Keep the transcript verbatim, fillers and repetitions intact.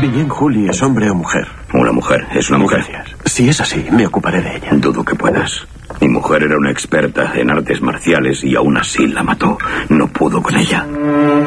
Bien, Julie, ¿es hombre o mujer? Una mujer, es una mujer. Gracias. Si es así, me ocuparé de ella. Dudo que puedas. Mi mujer era una experta en artes marciales y aún así la mató. No pudo con ella.